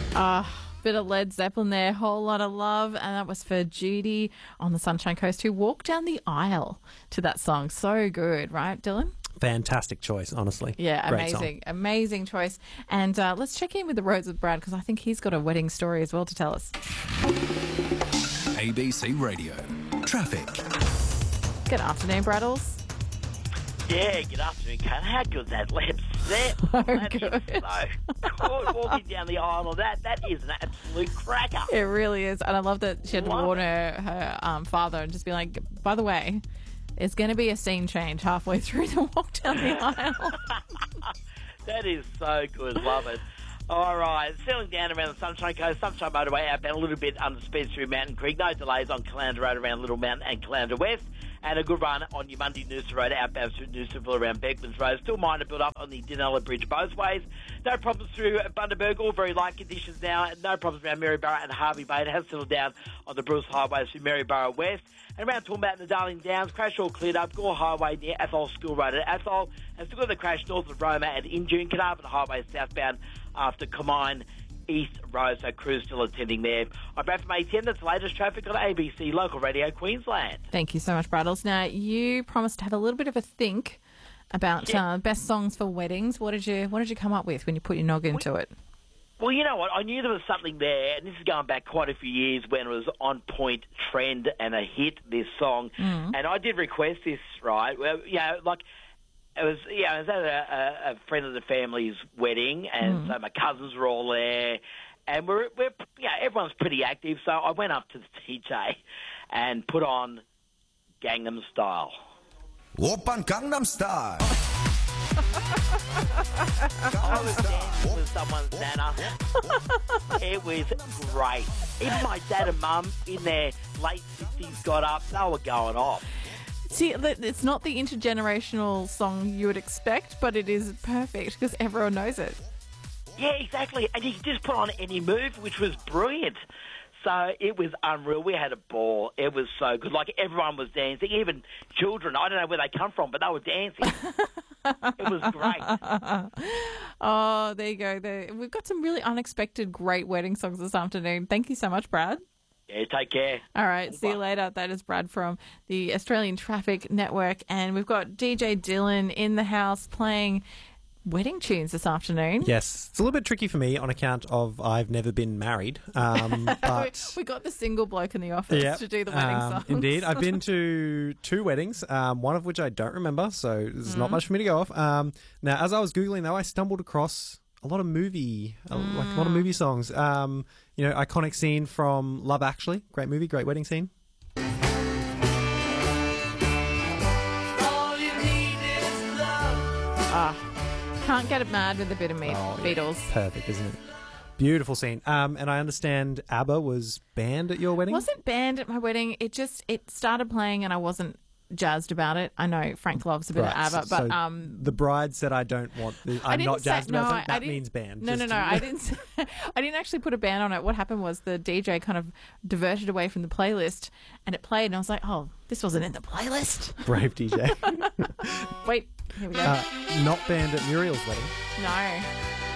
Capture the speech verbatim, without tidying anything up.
Ah, bit of Led Zeppelin there, Whole Lot of Love, and that was for Judy on the Sunshine Coast who walked down the aisle to that song. So good, right, Dylan? Fantastic choice, honestly. Yeah, Great amazing, song. amazing choice. And uh, let's check in with the roads with Brad because I think he's got a wedding story as well to tell us. A B C Radio. Traffic. Good afternoon, Braddles. Yeah, good afternoon, Kate. How good's that left set? So that good. Is so good. Walking down the aisle of that, that is an absolute cracker. It really is. And I love that she had to Love warn it. her, her um, father and just be like, by the way, there's going to be a scene change halfway through the walk down the aisle. That is so good. Love it. All right, settling down around the Sunshine Coast, Sunshine Motorway outbound, a little bit under speed through Mountain Creek. No delays on Caloundra Road around Little Mountain and Caloundra West. And a good run on your Mundy Noosa Road outbound through Noosaville around Beckman's Road. Still minor build up on the Danella Bridge both ways. No problems through Bundaberg, all very light conditions now. No problems around Maryborough and Harvey Bay. It has settled down on the Bruce Highway through Maryborough West. And around Toowoomba and the Darling Downs, crash all cleared up. Gore Highway near Athol School Road at Athol. And still got the crash north of Roma and in June. Carnarvon Highway southbound after Comine East Road, so crews still attending there. I'm Brad from A ten, that's the latest traffic on A B C Local Radio Queensland. Thank you so much, Braddles. Now, you promised to have a little bit of a think about Yeah. uh, best songs for weddings. What did you What did you come up with when you put your noggin into it? Well, you know what? I knew there was something there, and this is going back quite a few years when it was on point trend and a hit, this song. Mm. And I did request this, right? Well, you know, like, it was, yeah, I was at a, a, a friend of the family's wedding, and so my cousins were all there, and we're, we're, yeah, everyone's pretty active, so I went up to the D J and put on Gangnam Style. Oppan Gangnam Style. I was dancing with someone's nana. It was great. Even my dad and mum in their late sixties got up. They were going off. See, that- it's not the intergenerational song you would expect, but it is perfect because everyone knows it. Yeah, exactly. And you could just put on any move, which was brilliant. So it was unreal. We had a ball. It was so good. Like, everyone was dancing, even children. I don't know where they come from, but they were dancing. It was great. Oh, there you go. There. We've got some really unexpected great wedding songs this afternoon. Thank you so much, Brad. Yeah, take care. All right, see you later. That is Brad from the Australian Traffic Network. And we've got D J Dylan in the house playing wedding tunes this afternoon. Yes. It's a little bit tricky for me on account of I've never been married. Um, but we got the single bloke in the office yeah, to do the wedding um, songs. Indeed. I've been to two weddings, um, one of which I don't remember, so there's Mm. not much for me to go off. Um, now, as I was Googling, though, I stumbled across a lot of movie, uh, like a lot of movie songs. Um, you know, iconic scene from Love Actually. Great movie, great wedding scene. Ah, can't get it mad with a bit of meat, Oh, yeah. Beatles. Perfect, isn't it? Beautiful scene. Um, and I understand ABBA was banned at your wedding? Wasn't banned at my wedding. It just it started playing and I wasn't jazzed about it. I know Frank loves a bit Right, of ABBA, but so um, the bride said, "I don't want. The, I I'm didn't not say- jazzed no, about I- it." I That didn't- means banned. No, no, Just- no. I didn't. say- I didn't actually put a ban on it. What happened was the D J kind of diverted away from the playlist, and it played, and I was like, "Oh, this wasn't in the playlist." Brave D J. Wait, here we go. uh, not banned at Muriel's wedding. No.